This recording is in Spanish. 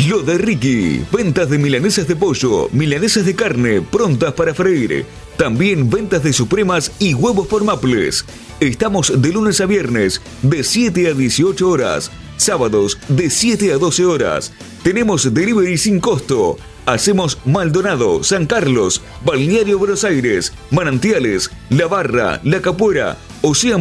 Lo de Ricky. Ventas de milanesas de pollo, milanesas de carne, prontas para freír. También ventas de supremas y huevos por Maples. Estamos de lunes a viernes, de 7 a 18 horas. Sábados, de 7 a 12 horas. Tenemos delivery sin costo. Hacemos Maldonado, San Carlos, Balneario Buenos Aires, Manantiales, La Barra, La Capuera, Océan